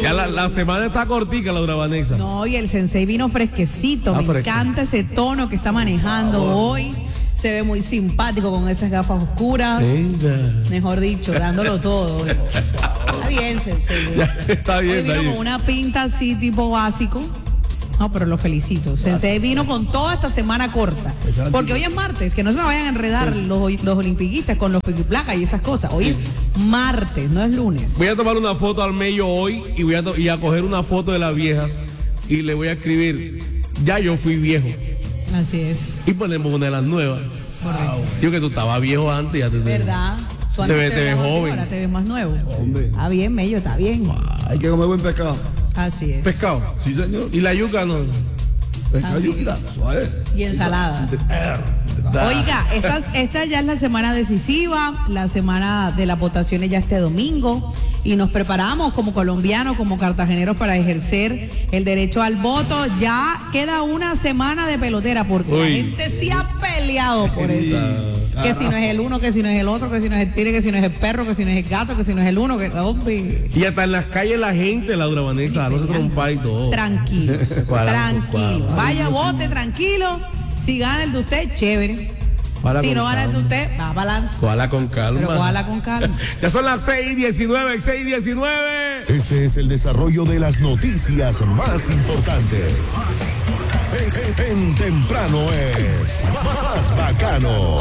Ya la semana está cortica, Laura Vanessa. No, y el sensei vino fresquecito. Me encanta ese tono que está manejando hoy. Se ve muy simpático con esas gafas oscuras. Mejor dicho, dándolo todo. Está bien, sensei. Está bien, hoy vino con una pinta así tipo básico. No, pero lo felicito. Sensei vino con toda esta semana corta. Porque hoy es martes, que no se me vayan a enredar los olimpiquistas con los piquiplacas y esas cosas. Hoy es martes, no es lunes. Voy a tomar una foto al medio hoy y voy a coger una foto de las viejas y le voy a escribir, ya yo fui viejo. Así es. Y ponemos una de las nuevas. Correcto. Yo que tú estabas viejo antes, ya te ¿verdad? Te ves joven. Ahora te ves más nuevo. Hombre. Está bien, Mello, está bien. Wow. Hay que comer buen pescado. Así es. Pescado. Sí, señor. Y la yuca no. Pescado y yuquita, suave. Y ensalada. Oiga, esta ya es la semana decisiva, la semana de las votaciones ya este domingo. Y nos preparamos como colombianos, como cartageneros para ejercer el derecho al voto. Ya queda una semana de pelotera porque la gente sí ha peleado por eso. Que si no es el uno, que si no es el otro, que si no es el tigre, que si no es el perro, que si no es el gato, que si no es el uno, que y hasta en las calles la gente, Laura Vanessa, no se trompa y todo. Tranquilos, tranquilos. Vaya, vote tranquilo. Si gana el de usted, chévere. Si no gana el de usted, va para adelante. Cójala con calma. Pero cójala con calma. Ya son las 6:19, 6:19. Este es el desarrollo de las noticias más importantes. En temprano es más bacano.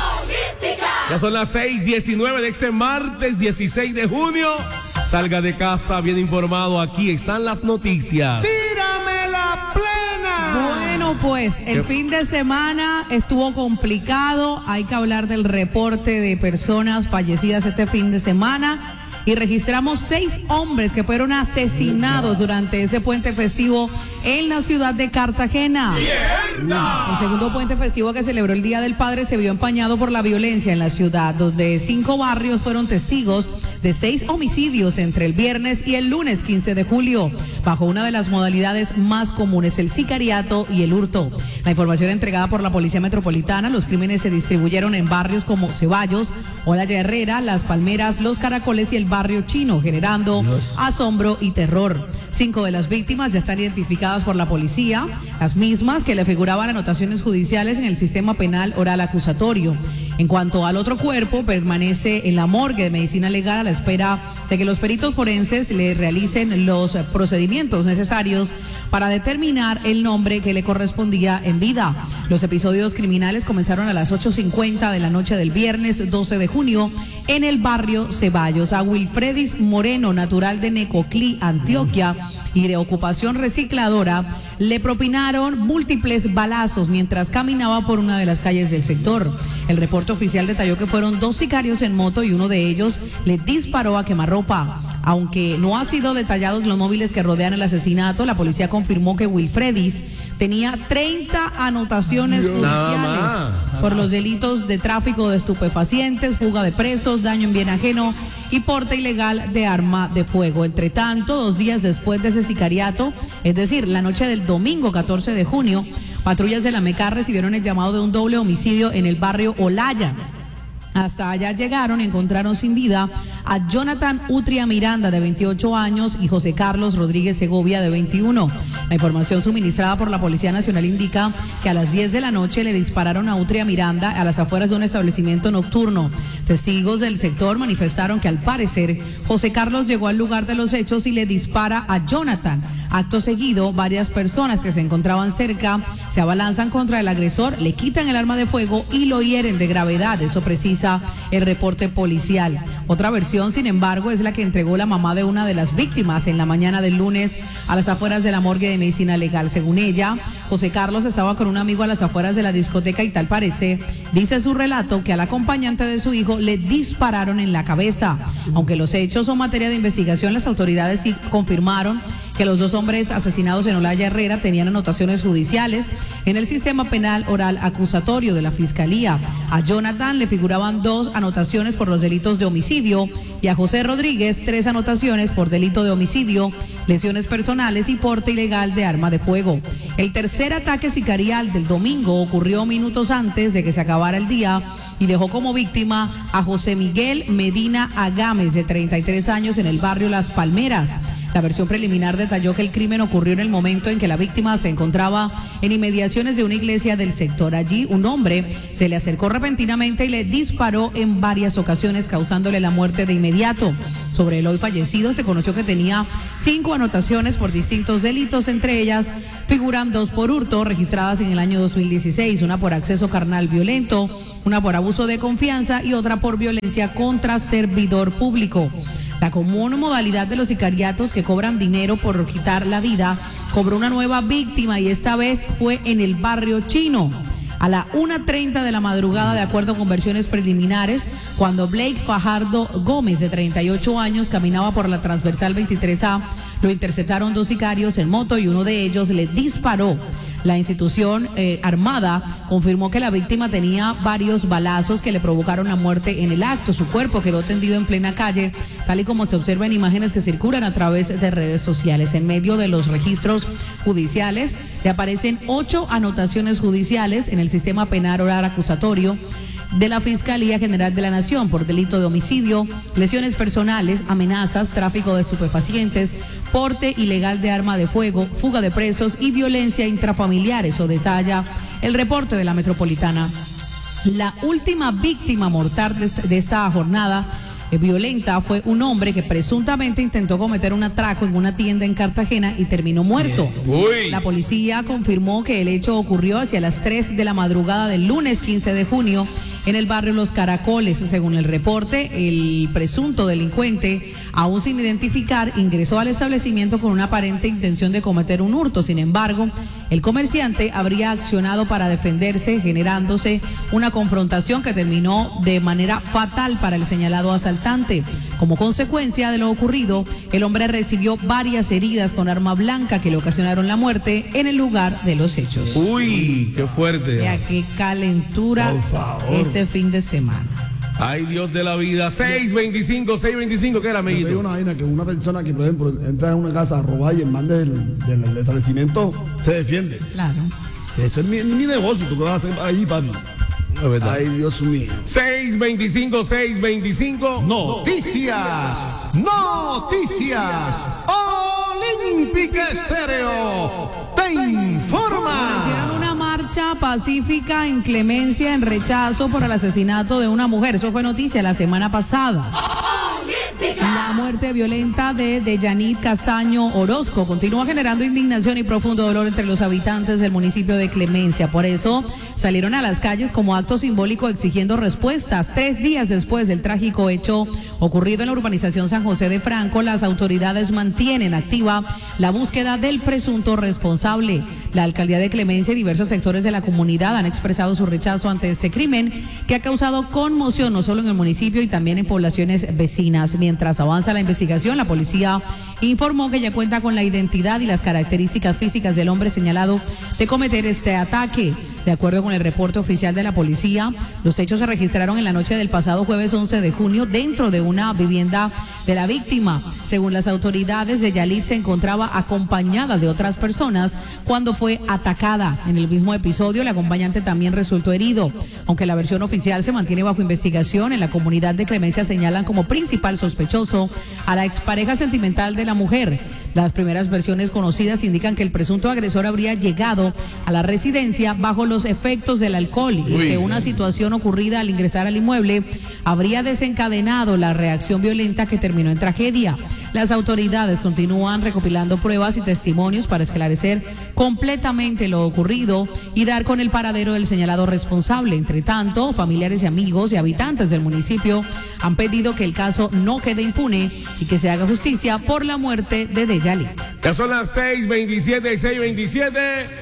Ya son las 6:19 de este martes 16 de junio. Salga de casa bien informado. Aquí están las noticias. ¡Tírame la plena! Bueno, pues el fin de semana estuvo complicado. Hay que hablar del reporte de personas fallecidas este fin de semana. Y registramos 6 hombres que fueron asesinados durante ese puente festivo en la ciudad de Cartagena. ¡Mierda! El segundo puente festivo que celebró el Día del Padre se vio empañado por la violencia en la ciudad, donde 5 barrios fueron testigos de 6 homicidios entre el viernes y el lunes 15 de julio, bajo una de las modalidades más comunes, el sicariato y el hurto. La información entregada por la Policía Metropolitana, los crímenes se distribuyeron en barrios como Ceballos, Olaya Herrera, Las Palmeras, Los Caracoles y el barrio Chino, generando asombro y terror. 5 de las víctimas ya están identificadas por la policía, las mismas que le figuraban anotaciones judiciales en el sistema penal oral acusatorio. En cuanto al otro cuerpo, permanece en la morgue de medicina legal a la espera de que los peritos forenses le realicen los procedimientos necesarios para determinar el nombre que le correspondía en vida. Los episodios criminales comenzaron a las 8:50 de la noche del viernes 12 de junio en el barrio Ceballos. A Wilfredis Moreno, natural de Necoclí, Antioquia, y de ocupación recicladora, le propinaron múltiples balazos mientras caminaba por una de las calles del sector. El reporte oficial detalló que fueron 2 sicarios en moto y uno de ellos le disparó a quemarropa. Aunque no ha sido detallados los móviles que rodean el asesinato, la policía confirmó que Wilfredis tenía 30 anotaciones judiciales por los delitos de tráfico de estupefacientes, fuga de presos, daño en bien ajeno y porte ilegal de arma de fuego. Entre tanto, 2 días después de ese sicariato, es decir, la noche del domingo 14 de junio, patrullas de la MECAR recibieron el llamado de un doble homicidio en el barrio Olaya. Hasta allá llegaron y encontraron sin vida a Jonathan Utria Miranda, de 28 años, y José Carlos Rodríguez Segovia, de 21. La información suministrada por la Policía Nacional indica que a las 10 de la noche le dispararon a Utria Miranda a las afueras de un establecimiento nocturno. Testigos del sector manifestaron que al parecer José Carlos llegó al lugar de los hechos y le dispara a Jonathan. Acto seguido, varias personas que se encontraban cerca se abalanzan contra el agresor, le quitan el arma de fuego y lo hieren de gravedad. Eso precisa el reporte policial. Otra versión, sin embargo, es la que entregó la mamá de una de las víctimas en la mañana del lunes a las afueras de la morgue de medicina legal. Según ella, José Carlos estaba con un amigo a las afueras de la discoteca y tal parece, dice su relato, que al acompañante de su hijo le dispararon en la cabeza. Aunque los hechos son materia de investigación, las autoridades sí confirmaron que los 2 hombres asesinados en Olaya Herrera tenían anotaciones judiciales en el sistema penal oral acusatorio de la Fiscalía. A Jonathan le figuraban 2 anotaciones por los delitos de homicidio y a José Rodríguez 3 anotaciones por delito de homicidio, lesiones personales y porte ilegal de arma de fuego. El tercer ataque sicarial del domingo ocurrió minutos antes de que se acabara el día y dejó como víctima a José Miguel Medina Agames, de 33 años, en el barrio Las Palmeras. La versión preliminar detalló que el crimen ocurrió en el momento en que la víctima se encontraba en inmediaciones de una iglesia del sector. Allí un hombre se le acercó repentinamente y le disparó en varias ocasiones, causándole la muerte de inmediato. Sobre el hoy fallecido se conoció que tenía 5 anotaciones por distintos delitos, entre ellas figuran 2 por hurto registradas en el año 2016, una por acceso carnal violento, una por abuso de confianza y otra por violencia contra servidor público. La común modalidad de los sicariatos que cobran dinero por quitar la vida cobró una nueva víctima y esta vez fue en el barrio chino. A la 1:30 de la madrugada, de acuerdo con versiones preliminares, cuando Blake Fajardo Gómez, de 38 años, caminaba por la transversal 23A, lo interceptaron 2 sicarios en moto y uno de ellos le disparó. La institución armada confirmó que la víctima tenía varios balazos que le provocaron la muerte en el acto. Su cuerpo quedó tendido en plena calle, tal y como se observa en imágenes que circulan a través de redes sociales. En medio de los registros judiciales le aparecen 8 anotaciones judiciales en el sistema penal oral acusatorio de la Fiscalía General de la Nación por delito de homicidio, lesiones personales, amenazas, tráfico de estupefacientes, porte ilegal de arma de fuego, fuga de presos y violencia intrafamiliar. Eso detalla el reporte de la Metropolitana. La última víctima mortal de esta jornada violenta fue un hombre que presuntamente intentó cometer un atraco en una tienda en Cartagena y terminó muerto. Uy. La policía confirmó que el hecho ocurrió hacia las 3 de la madrugada del lunes 15 de junio en el barrio Los Caracoles. Según el reporte, el presunto delincuente, aún sin identificar, ingresó al establecimiento con una aparente intención de cometer un hurto. Sin embargo, el comerciante habría accionado para defenderse, generándose una confrontación que terminó de manera fatal para el señalado asaltante. Como consecuencia de lo ocurrido, el hombre recibió varias heridas con arma blanca que le ocasionaron la muerte en el lugar de los hechos. Uy, qué fuerte. Ya, qué calentura este fin de semana. Ay, Dios de la vida. 625, ¿qué era, amiguito? Hay una vaina que una persona que, por ejemplo, entra en una casa a robar y el man del establecimiento se defiende. Claro. Eso es mi negocio, ¿tú qué vas a hacer ahí, papi? Es verdad. Ay, Dios mío. 625. Noticias. Olímpica Estéreo te informa. Hicieron una marcha pacífica en clemencia, en rechazo por el asesinato de una mujer. Eso fue noticia la semana pasada. La muerte violenta de Deyanit Castaño Orozco continúa generando indignación y profundo dolor entre los habitantes del municipio de Clemencia. Por eso salieron a las calles como acto simbólico exigiendo respuestas. 3 días después del trágico hecho ocurrido en la urbanización San José de Franco, las autoridades mantienen activa la búsqueda del presunto responsable. La alcaldía de Clemencia y diversos sectores de la comunidad han expresado su rechazo ante este crimen que ha causado conmoción no solo en el municipio y también en poblaciones vecinas. Mientras avanza la investigación, la policía informó que ya cuenta con la identidad y las características físicas del hombre señalado de cometer este ataque. De acuerdo con el reporte oficial de la policía, los hechos se registraron en la noche del pasado jueves 11 de junio dentro de una vivienda de la víctima. Según las autoridades, Deyanit se encontraba acompañada de otras personas cuando fue atacada. En el mismo episodio, el acompañante también resultó herido. Aunque la versión oficial se mantiene bajo investigación, en la comunidad de Clemencia señalan como principal sospechoso a la expareja sentimental de la mujer. Las primeras versiones conocidas indican que el presunto agresor habría llegado a la residencia bajo los efectos del alcohol y que una situación ocurrida al ingresar al inmueble habría desencadenado la reacción violenta que terminó en tragedia. Las autoridades continúan recopilando pruebas y testimonios para esclarecer completamente lo ocurrido y dar con el paradero del señalado responsable. Entre tanto, familiares y amigos y habitantes del municipio han pedido que el caso no quede impune y que se haga justicia por la muerte de Deyanit. Ya son las 6:27.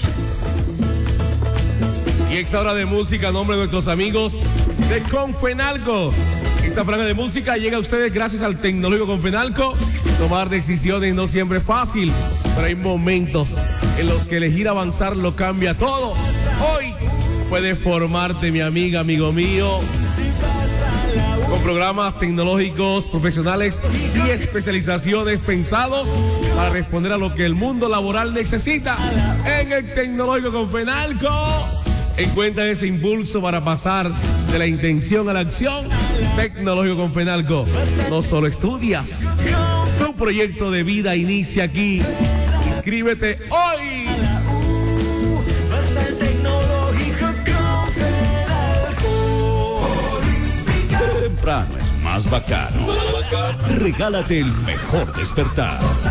Y esta hora de música a nombre de nuestros amigos de Confenalco. Esta franja de música llega a ustedes gracias al tecnológico Confenalco. Tomar decisiones no siempre es fácil, pero hay momentos en los que elegir avanzar lo cambia todo. Hoy puedes formarte, mi amiga, amigo mío, con programas tecnológicos, profesionales y especializaciones pensados para responder a lo que el mundo laboral necesita. En el tecnológico Confenalco encuentra ese impulso para pasar de la intención a la acción. Tecnológico Confenalco, no solo estudias, Tu proyecto de vida inicia aquí. Inscríbete hoy. Vas al tecnológico con Fenalco. Temprano es más bacano. Regálate el mejor despertar.